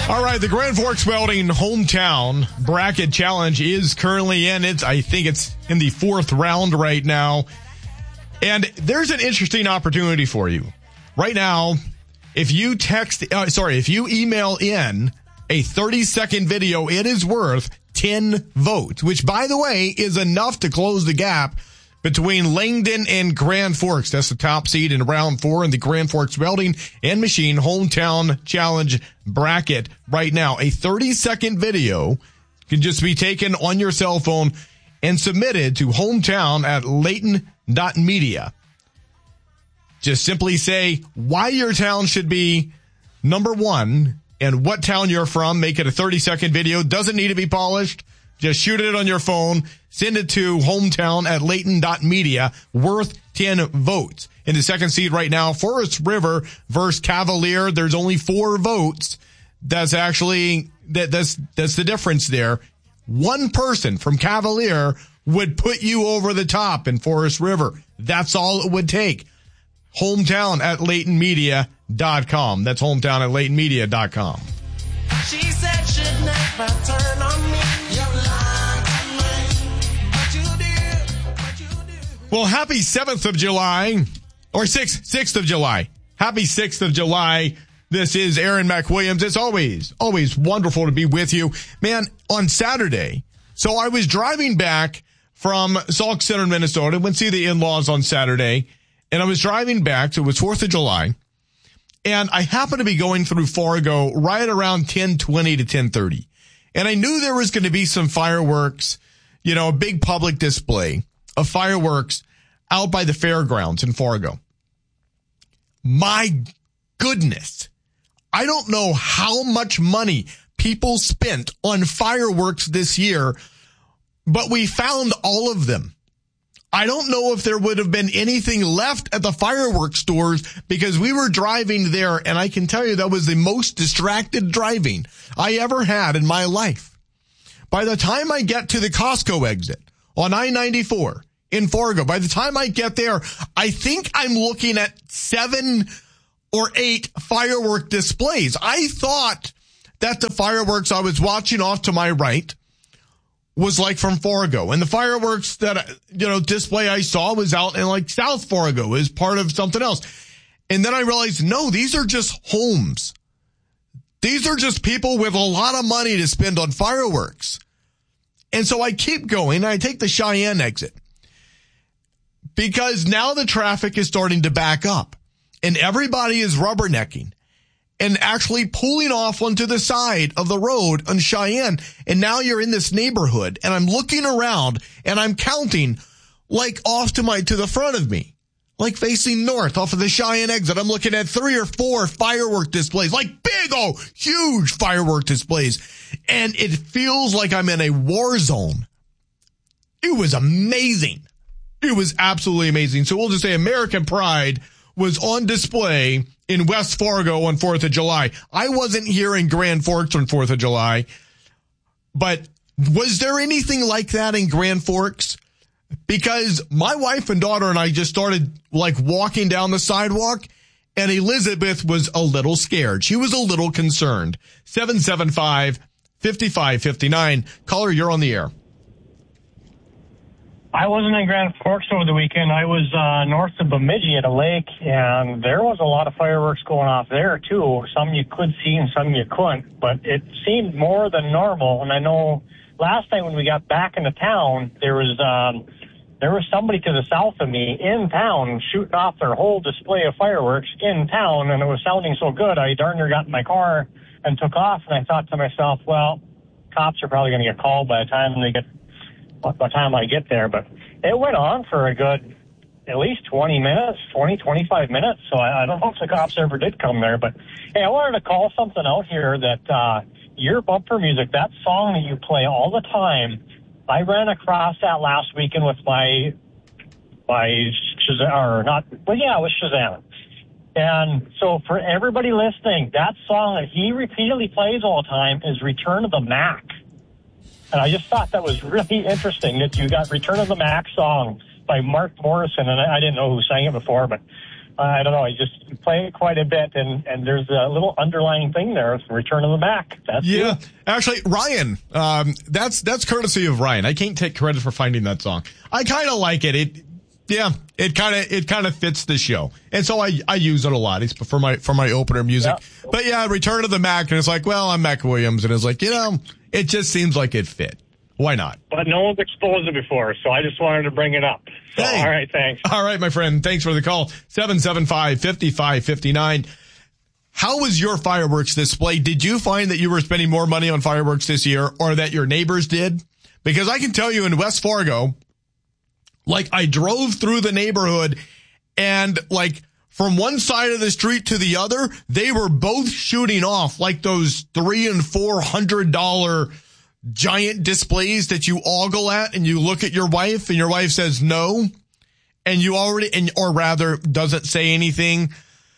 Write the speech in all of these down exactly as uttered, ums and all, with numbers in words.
All right, the Grand Forks Welding Hometown Bracket Challenge is currently in. It's, I think it's in the fourth round right now. And there's an interesting opportunity for you. Right now, if you text, uh, sorry, if you email in a thirty second video, it is worth ten votes, which, by the way, is enough to close the gap between Langdon and Grand Forks. That's the top seed in round four in the Grand Forks Welding and Machine Hometown Challenge bracket right now. A thirty second video can just be taken on your cell phone and submitted to hometown at layton dot media. Just simply say why your town should be number one and what town you're from. Make it a thirty second video. Doesn't need to be polished. Just shoot it on your phone. Send it to hometown at layton dot media. Worth ten votes. In the second seed right now, Forest River versus Cavalier. There's only four votes. That's actually, that, that's, that's the difference there. One person from Cavalier would put you over the top in Forest River. That's all it would take. Hometown at layton media dot com. That's hometown at layton media dot com. She said she'd never turn on me. Well, happy seventh of July, or sixth, sixth of July. Happy sixth of July. This is Aaron McWilliams. It's always, always wonderful to be with you. Man, on Saturday, so I was driving back from Sauk Center, Minnesota, went to see the in-laws on Saturday, and I was driving back, so it was fourth of July, and I happened to be going through Fargo right around ten twenty to ten thirty. And I knew there was going to be some fireworks, you know, a big public display of fireworks out by the fairgrounds in Fargo. My goodness. I don't know how much money people spent on fireworks this year, but we found all of them. I don't know if there would have been anything left at the fireworks stores because we were driving there, and I can tell you that was the most distracted driving I ever had in my life. By the time I get to the Costco exit on I ninety-four in Fargo, by the time I get there, I think I'm looking at seven or eight firework displays. I thought that the fireworks I was watching off to my right was like from Fargo, and the fireworks that, you know, display I saw was out in like South Fargo as part of something else. And then I realized, no, these are just homes. These are just people with a lot of money to spend on fireworks. And so I keep going. I take the Cheyenne exit because now the traffic is starting to back up and everybody is rubbernecking and actually pulling off onto the side of the road on Cheyenne. And now you're in this neighborhood, and I'm looking around and I'm counting like off to my, to the front of me, like facing north off of the Cheyenne exit. I'm looking at three or four firework displays, like big, oh, huge firework displays. And it feels like I'm in a war zone. It was amazing. It was absolutely amazing. So we'll just say American Pride was on display in West Fargo on fourth of July. I wasn't here in Grand Forks on fourth of July, but was there anything like that in Grand Forks? Because my wife and daughter and I just started like walking down the sidewalk, and Elizabeth was a little scared. She was a little concerned. seven seven five, five five five nine. Caller, you're on the air. I wasn't in Grand Forks over the weekend. I was uh, north of Bemidji at a lake, and there was a lot of fireworks going off there, too. Some you could see and some you couldn't, but it seemed more than normal. And I know last night when we got back into town, there was um, there was somebody to the south of me in town shooting off their whole display of fireworks in town, and it was sounding so good, I darn near got in my car and took off, and I thought to myself, well, cops are probably going to get called by the time they get by the time I get there. But it went on for a good at least twenty minutes, twenty, twenty-five minutes. So I, I don't know if the cops ever did come there. But hey, I wanted to call something out here that uh, your bumper music, that song that you play all the time, I ran across that last weekend with my, my Shazam, or not, well, yeah, it was Shazam. And so for everybody listening, that song that he repeatedly plays all the time is Return of the Mac. And I just thought that was really interesting that you got Return of the Mac song by Mark Morrison, and I, I didn't know who sang it before, but I don't know. I just play it quite a bit, and, and there's a little underlying thing there. It's Return of the Mac. That's yeah. it. Actually, Ryan, um, that's that's courtesy of Ryan. I can't take credit for finding that song. I kind of like it. It, yeah, it kind of it kind of fits the show, and so I I use it a lot. It's for my for my opener music. Yeah. But yeah, Return of the Mac, and it's like, well, I'm Mac Williams, and it's like, you know, it just seems like it fit. Why not? But no one's exposed it before, so I just wanted to bring it up. So, hey. All right, thanks. All right, my friend. Thanks for the call. seven seven five, five five five nine. How was your fireworks display? Did you find that you were spending more money on fireworks this year, or that your neighbors did? Because I can tell you in West Fargo, like, I drove through the neighborhood, and like from one side of the street to the other, they were both shooting off like those three and four hundred dollar giant displays that you ogle at, and you look at your wife and your wife says no, and you already, and or rather doesn't say anything,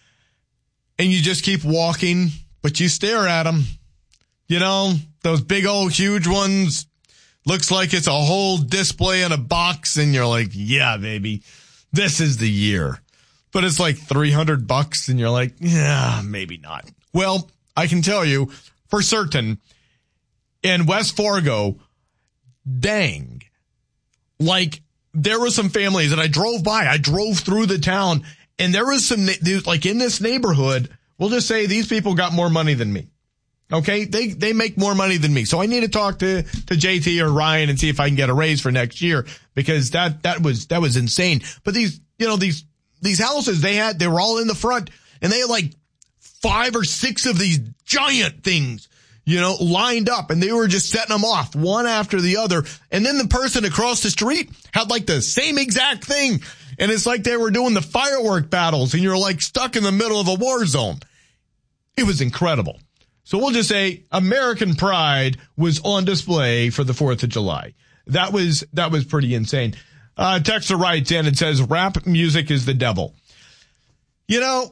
and you just keep walking, but you stare at them. You know, those big old huge ones, looks like it's a whole display in a box, and you're like, yeah, baby, this is the year. But it's like three hundred bucks, and you're like, yeah, maybe not. Well, I can tell you for certain, in West Fargo, dang, like there were some families that I drove by. I drove through the town, and there was some, like in this neighborhood, we'll just say these people got more money than me. Okay, they they make more money than me, so I need to talk to to J T or Ryan and see if I can get a raise for next year, because that that was that was insane. But these, you know, these these houses they had, they were all in the front, and they had like five or six of these giant things, you know, lined up, and they were just setting them off one after the other. And then the person across the street had like the same exact thing. And it's like they were doing the firework battles, and you're like stuck in the middle of a war zone. It was incredible. So we'll just say American pride was on display for the fourth of July. That was, that was pretty insane. Uh, Texter writes in and says, rap music is the devil. You know,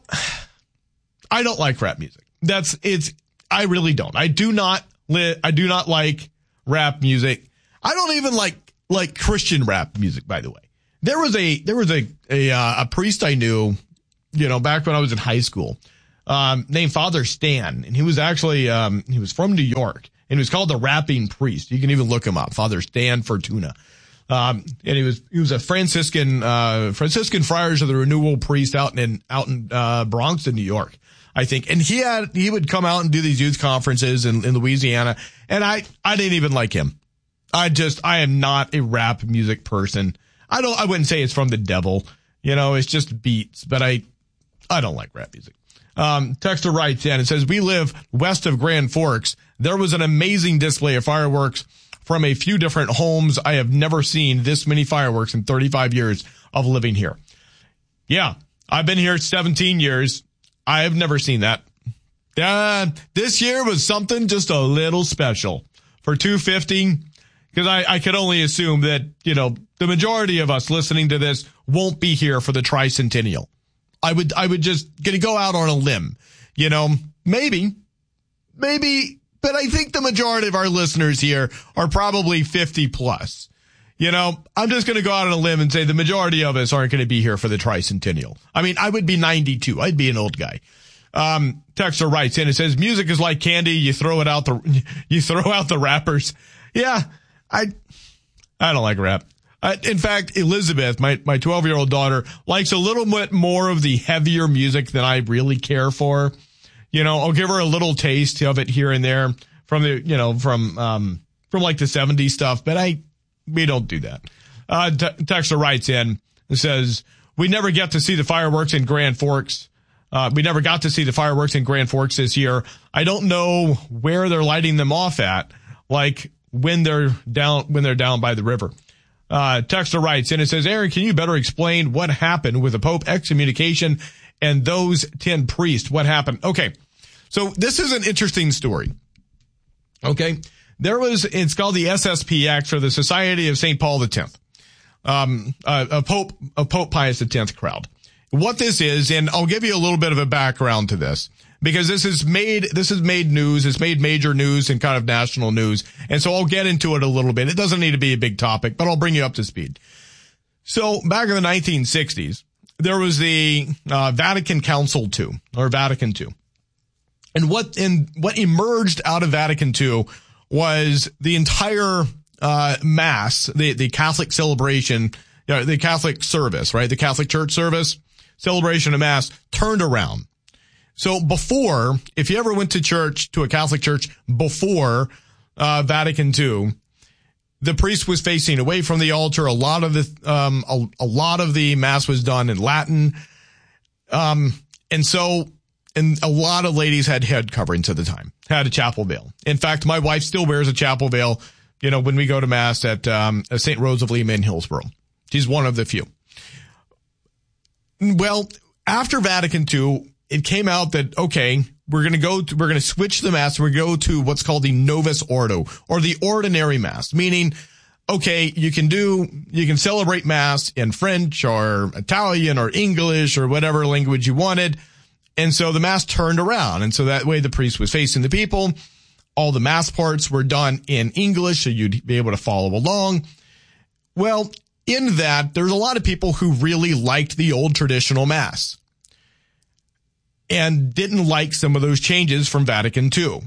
I don't like rap music. That's, it's, I really don't. I do not li- I do not like rap music. I don't even like like Christian rap music, by the way. There was a there was a a, uh, a priest I knew, you know, back when I was in high school, um, named Father Stan, and he was actually um, he was from New York, and he was called the Rapping Priest. You can even look him up, Father Stan Fortuna. Um, and he was he was a Franciscan uh, Franciscan Friars of the Renewal priest out in out in uh, Bronx in New York, I think. And he had, he would come out and do these youth conferences in, in Louisiana. And I, I didn't even like him. I just, I am not a rap music person. I don't, I wouldn't say it's from the devil. You know, it's just beats, but I, I don't like rap music. Um, Texter writes in and says, we live west of Grand Forks. There was an amazing display of fireworks from a few different homes. I have never seen this many fireworks in thirty-five years of living here. Yeah. I've been here seventeen years. I have never seen that. Uh, this year was something just a little special for two fifty, because I, I could only assume that, you know, the majority of us listening to this won't be here for the tricentennial. I would, I would just gonna go out on a limb, you know, maybe, maybe, but I think the majority of our listeners here are probably fifty plus. You know, I'm just going to go out on a limb and say the majority of us aren't going to be here for the tricentennial. I mean, I would be ninety-two. I'd be an old guy. Um, Texter writes in, it says, music is like candy. You throw it out the, you throw out the wrappers. Yeah, I, I don't like rap. I, in fact, Elizabeth, my, my twelve year old daughter, likes a little bit more of the heavier music than I really care for. You know, I'll give her a little taste of it here and there from the, you know, from, um, from like the seventies stuff, but I, we don't do that. Uh, t- Texter writes in and says, we never get to see the fireworks in Grand Forks. Uh, we never got to see the fireworks in Grand Forks this year. I don't know where they're lighting them off at, like when they're down, when they're down by the river. Uh, Texter writes in and says, Aaron, can you better explain what happened with the Pope excommunication and those ten priests? What happened? Okay. So this is an interesting story. Okay. There was, it's called the S S P X, or the Society of Saint Paul the Tenth, um, uh, a Pope, a Pope Pius the Tenth crowd. What this is, and I'll give you a little bit of a background to this, because this is made, this has made news, it's made major news and kind of national news, and so I'll get into it a little bit. It doesn't need to be a big topic, but I'll bring you up to speed. So back in the nineteen sixties, there was the uh, Vatican Council two, or Vatican two. And what in what emerged out of Vatican two was the entire uh, Mass, the, the Catholic celebration, you know, the Catholic service, right? The Catholic Church service, celebration of Mass turned around. So before, if you ever went to church, to a Catholic church before uh, Vatican two, the priest was facing away from the altar. A lot of the, um, a, a lot of the Mass was done in Latin. Um, and so, and a lot of ladies had head coverings at the time, had a chapel veil. In fact, my wife still wears a chapel veil, you know, when we go to Mass at, um, Saint Rose of Lima in Hillsboro. She's one of the few. Well, after Vatican two, it came out that, okay, we're going to go to, we're going to switch the Mass. We're going to go to what's called the Novus Ordo, or the ordinary Mass, meaning, okay, you can do, you can celebrate Mass in French or Italian or English or whatever language you wanted. And so the Mass turned around. And so that way the priest was facing the people. All the Mass parts were done in English, so you'd be able to follow along. Well, in that, there's a lot of people who really liked the old traditional Mass and didn't like some of those changes from Vatican two.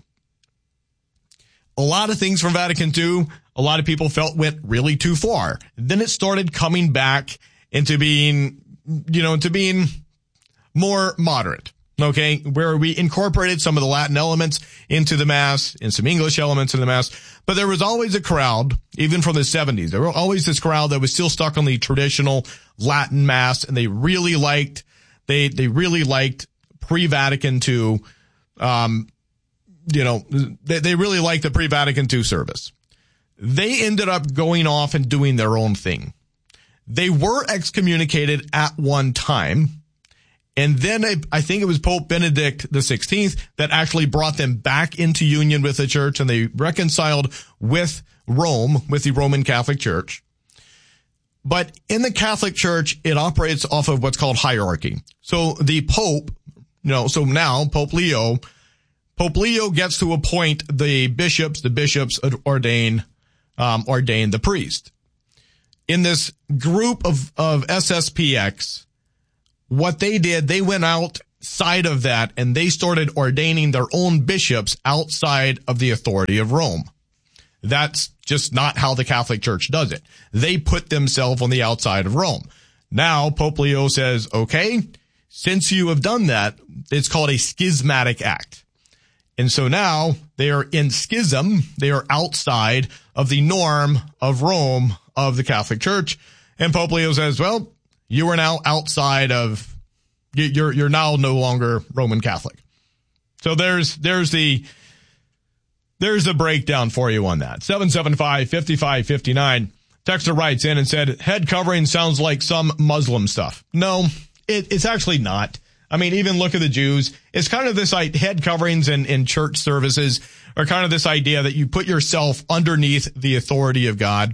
A lot of things from Vatican two, a lot of people felt went really too far. Then it started coming back into being, you know, into being more moderate, okay, where we incorporated some of the Latin elements into the Mass and some English elements in the Mass. But there was always a crowd, even from the seventies, there was always this crowd that was still stuck on the traditional Latin Mass, and they really liked, they, they really liked pre-Vatican two, um, you know, they, they really liked the pre-Vatican two service. They ended up going off and doing their own thing. They were excommunicated at one time. And then I, I think it was Pope Benedict the sixteenth that actually brought them back into union with the church, and they reconciled with Rome, with the Roman Catholic Church. But in the Catholic Church, it operates off of what's called hierarchy. So the Pope, you know, so now Pope Leo, Pope Leo gets to appoint the bishops, the bishops ordain, um, ordain the priest. In this group of, of S S P X, what they did, they went outside of that and they started ordaining their own bishops outside of the authority of Rome. That's just not how the Catholic Church does it. They put themselves on the outside of Rome. Now, Pope Leo says, okay, since you have done that, it's called a schismatic act. And so now they are in schism. They are outside of the norm of Rome, of the Catholic Church. And Pope Leo says, well, you are now outside of, you're, you're now no longer Roman Catholic. So there's, there's the, there's a breakdown for you on that. seven seven five, five five five nine. Texter writes in and said, head covering sounds like some Muslim stuff. No, it, it's actually not. I mean, even look at the Jews. It's kind of this like, head coverings in, in church services are kind of this idea that you put yourself underneath the authority of God.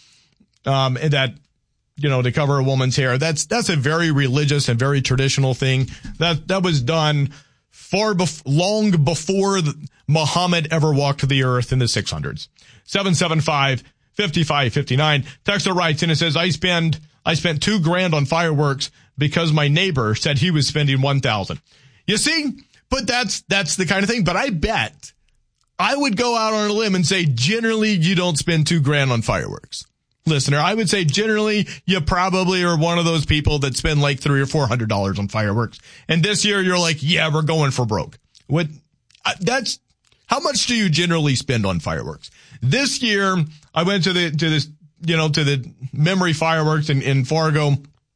Um, and that, you know, to cover a woman's hair. That's, that's a very religious and very traditional thing. That, that was done far bef- long before the, Muhammad ever walked the earth in the six hundreds. seven seven five, five five five nine. Texter writes in and says, I spend, I spent two grand on fireworks because my neighbor said he was spending one thousand. You see, but that's, that's the kind of thing. But I bet I would go out on a limb and say, generally you don't spend two grand on fireworks. Listener, I would say generally you probably are one of those people that spend like three or four hundred dollars on fireworks. And this year you're like, yeah, we're going for broke. What? That's how much do you generally spend on fireworks? This year I went to the to this you know to the memory fireworks in, in Fargo,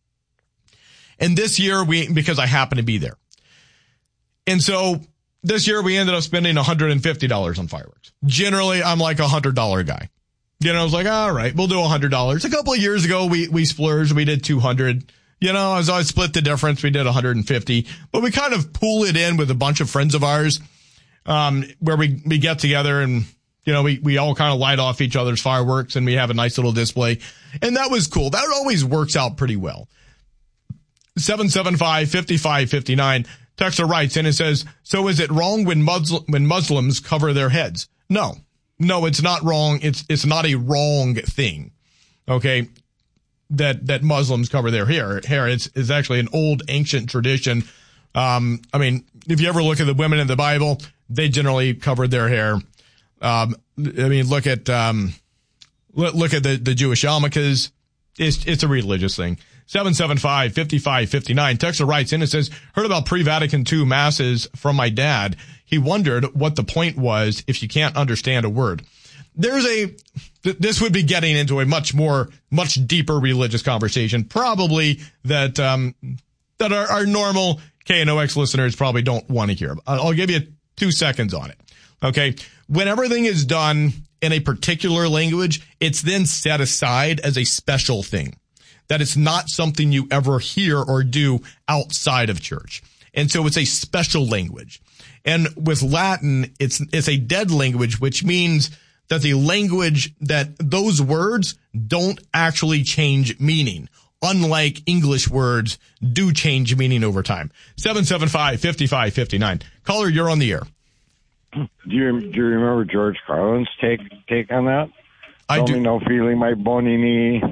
and this year we because I happened to be there, and so this year we ended up spending one hundred fifty dollars on fireworks. Generally, I'm like a one hundred dollars guy. You know, I was like, all right, we'll do one hundred dollars. A couple of years ago, we, we splurged. We did two hundred. You know, as I split the difference, we did one hundred fifty. But we kind of pool it in with a bunch of friends of ours, um, where we, we get together and, you know, we, we all kind of light off each other's fireworks and we have a nice little display. And that was cool. That always works out pretty well. seven seven five, five five five nine. Texter writes in and says, so is it wrong when Muslim, when Muslims cover their heads? No. No, it's not wrong. It's, it's not a wrong thing. Okay. that, that Muslims cover their hair. Hair. It's, it's actually an old ancient tradition. Um, I mean, if you ever look at the women in the Bible, they generally covered their hair. Um, I mean, look at, um, look, look at the, the Jewish yarmulkes. It's, it's a religious thing. seven seven five, five five five nine. Texter writes in and says, heard about pre-Vatican two masses from my dad. He wondered what the point was if you can't understand a word. There's a, th- this would be getting into a much more, much deeper religious conversation, probably that, um, that our, our normal K N O X listeners probably don't want to hear. I'll give you two seconds on it. Okay. When everything is done in a particular language, it's then set aside as a special thing. That it's not something you ever hear or do outside of church. And so it's a special language. And with Latin, it's, it's a dead language, which means that the language that those words don't actually change meaning. Unlike English words do change meaning over time. seven seven five, five five five nine. Caller, you're on the air. Do you, do you remember George Carlin's take, take on that? I Tell do. me no feeling my bony knee.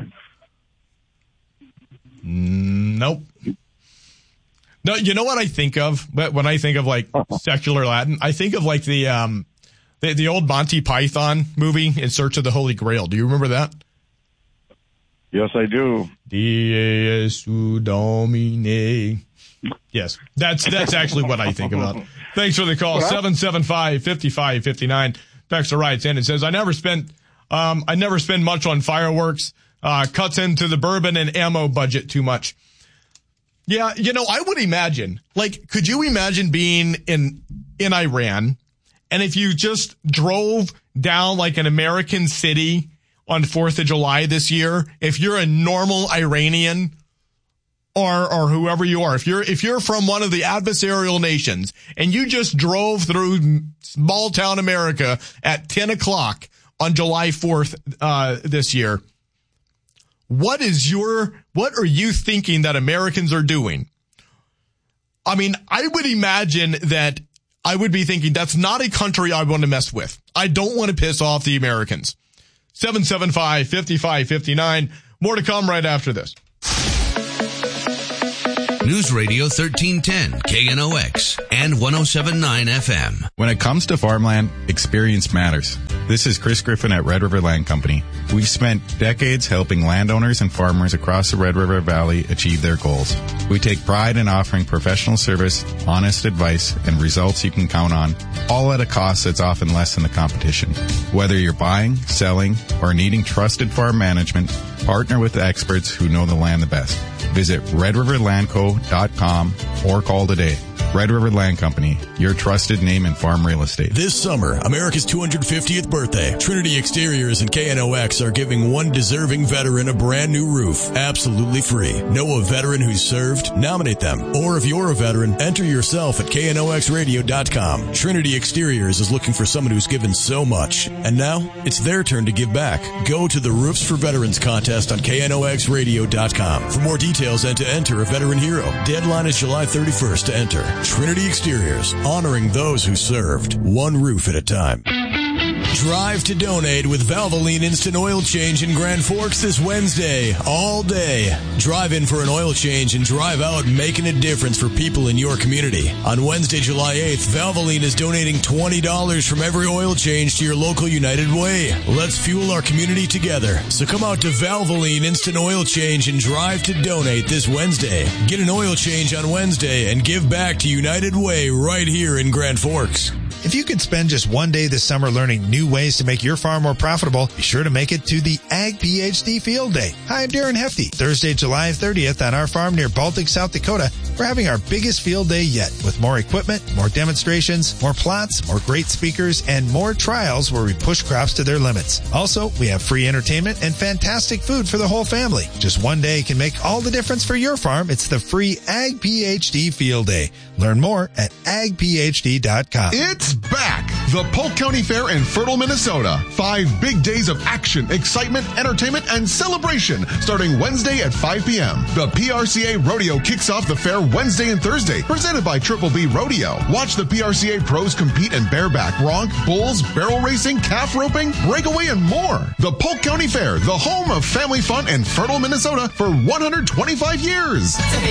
Nope. No, you know what I think of when I think of like secular Latin? I think of like the um the, the old Monty Python movie In Search of the Holy Grail. Do you remember that? Yes, I do. Die Jesu Domine. Yes, that's that's actually what I think about. Thanks for the call. seven seven five, five five five nine. Texter writes in and says, I never spent um I never spend much on fireworks. Uh, cuts into the bourbon and ammo budget too much. Yeah, you know, I would imagine, like, could you imagine being in, in Iran, and if you just drove down like an American city on fourth of July this year, if you're a normal Iranian or, or whoever you are, if you're, if you're from one of the adversarial nations and you just drove through small town America at ten o'clock on July fourth, uh, this year, What is your, what are you thinking that Americans are doing? I mean, I would imagine that I would be thinking that's not a country I want to mess with. I don't want to piss off the Americans. seven seven five, five five five nine. More to come right after this. News Radio thirteen ten, K N O X, and one oh seven point nine F M. When it comes to farmland, experience matters. This is Chris Griffin at Red River Land Company. We've spent decades helping landowners and farmers across the Red River Valley achieve their goals. We take pride in offering professional service, honest advice, and results you can count on, all at a cost that's often less than the competition. Whether you're buying, selling, or needing trusted farm management, partner with the experts who know the land the best. Visit red river land co dot com or call today. Red River Land Company, your trusted name in farm real estate. This summer, America's two hundred fiftieth birthday, Trinity Exteriors and K N O X are giving one deserving veteran a brand new roof, absolutely free. Know a veteran who's served? Nominate them. Or if you're a veteran, enter yourself at K N O X radio dot com. Trinity Exteriors is looking for someone who's given so much. And now, it's their turn to give back. Go to the Roofs for Veterans contest on K N O X radio dot com. For more details and to enter a veteran hero. Deadline is July thirty-first to enter. Trinity Exteriors, honoring those who served, one roof at a time. Drive to donate with Valvoline Instant Oil Change in Grand Forks this Wednesday, all day. Drive in for an oil change and drive out making a difference for people in your community. On Wednesday, July eighth, Valvoline is donating twenty dollars from every oil change to your local United Way. Let's fuel our community together. So come out to Valvoline Instant Oil Change and drive to donate this Wednesday. Get an oil change on Wednesday and give back to United Way right here in Grand Forks. If you could spend just one day this summer learning new ways to make your farm more profitable, be sure to make it to the Ag PhD Field Day. Hi, I'm Darren Hefty. Thursday, July thirtieth on our farm near Baltic, South Dakota, we're having our biggest field day yet with more equipment, more demonstrations, more plots, more great speakers, and more trials where we push crops to their limits. Also, we have free entertainment and fantastic food for the whole family. Just one day can make all the difference for your farm. It's the free Ag PhD Field Day. Learn more at ag p h d dot com. It's back. The Polk County Fair in Fertile, Minnesota. Five big days of action, excitement, entertainment, and celebration starting Wednesday at five p.m. The P R C A Rodeo kicks off the fair Wednesday and Thursday, presented by Triple B Rodeo. Watch the P R C A pros compete in bareback, bronc, bulls, barrel racing, calf roping, breakaway, and more. The Polk County Fair, the home of family fun in Fertile, Minnesota for one hundred twenty-five years.